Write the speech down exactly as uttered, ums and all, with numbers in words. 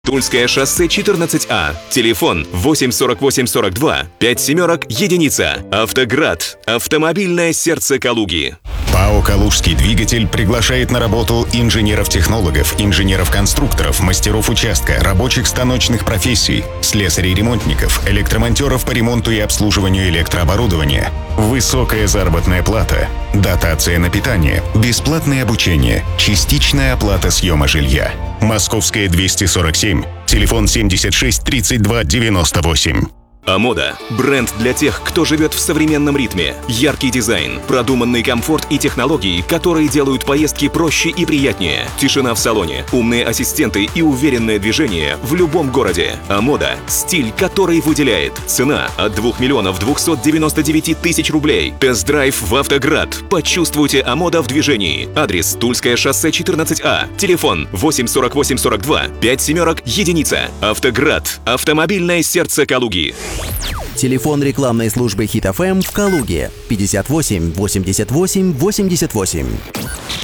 Тульское шоссе четырнадцать А. Телефон восемь сорок восемь сорок два пять семерок единица. Автоград. Автомобильное сердце Калуги. ПАО «Калужский двигатель» приглашает на работу инженеров-технологов, инженеров-конструкторов, мастеров участка, рабочих станочных профессий, слесарей-ремонтников, электромонтеров по ремонту и обслуживанию электрооборудования. Высокая заработная плата, дотация на питание, бесплатное обучение, частичная оплата съема жилья. Московская двести сорок семь, телефон семьдесят шесть тридцать два девяносто восемь. Амода – бренд для тех, кто живет в современном ритме. Яркий дизайн, продуманный комфорт и технологии, которые делают поездки проще и приятнее. Тишина в салоне, умные ассистенты и уверенное движение в любом городе. Амода – стиль, который выделяет. Цена от двух миллионов двухсот девяноста девяти тысяч рублей. Тест-драйв в Автоград. Почувствуйте Амода в движении. Адрес: Тульское шоссе четырнадцать А. Телефон восемь сорок восемь сорок два пять семерок единица. Автоград. Автомобильное сердце Калуги. Телефон рекламной службы Хит эф эм в Калуге пятьдесят восемь восемьдесят восемь восемьдесят восемь.